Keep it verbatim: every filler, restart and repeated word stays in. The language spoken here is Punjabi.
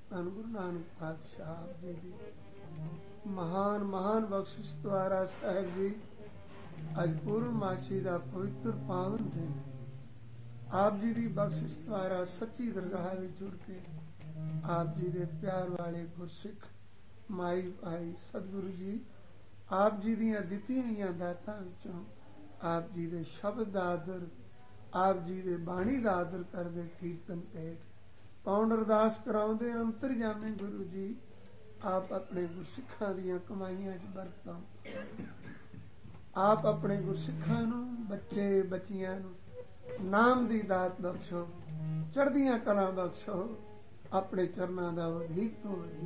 ਧੰਨ ਗੁਰੂ ਨਾਨਕ ਪਾਤਸ਼ਾਹ ਆਪ ਜੀ ਦੀ ਮਹਾਨ ਮਹਾਨ ਬਖਸ਼ਿਸ਼ ਦੁਆਰਾ ਸਾਹਿਬ ਜੀ ਅੱਜ ਪੂਰਨਮਾਸ਼ੀ ਦਾ ਪਵਿੱਤਰ ਪਾਵਨ ਦਿਨ ਆਪ ਜੀ ਦੀ ਬਖਸ਼ਿਸ਼ ਦੁਆਰਾ ਸੱਚੀ ਦਰਗਾਹ ਵਿੱਚ ਜੁੜ ਕੇ ਆਪ ਜੀ ਦੇ ਪਿਆਰ ਵਾਲੇ ਗੁਰਸਿੱਖ ਮਾਈ ਭਾਈ ਸਤਿਗੁਰੂ ਜੀ ਆਪ ਜੀ ਦੀਆਂ ਦਿੱਤੀਆਂ ਹੋਈਆਂ ਦਾਤਾਂ ਵਿੱਚੋਂ ਆਪ ਜੀ ਦੇ ਸ਼ਬਦ ਦਾ ਆਦਰ ਆਪ ਜੀ ਦੇ ਬਾਣੀ ਦਾ ਆਦਰ ਕਰਦੇ ਕੀਰਤਨ ਭੇਟ ਪਾਉਣ ਅਰਦਾਸ ਕਰਾਉਂਦੇ ਅੰਤਰਜਾਮੀ ਗੁਰੂ ਜੀ ਆਪ ਆਪਣੇ ਗੁਰਸਿੱਖਾਂ ਦੀਆਂ ਕਮਾਈਆਂ 'ਚ ਬਰਕਤਾਂ ਆਪ ਆਪਣੇ ਗੁਰਸਿੱਖਾਂ ਨੂੰ ਬੱਚੇ ਬੱਚੀਆਂ ਨੂੰ ਨਾਮ ਦੀ ਦਾਤ ਬਖਸ਼ੋ ਚੜ੍ਹਦੀਆਂ ਕਲਾਂ ਬਖਸ਼ੋ ਆਪਣੇ ਚਰਨਾਂ ਦਾ ਵਧੇਕ ਤੋਂ ਵਧੇਕ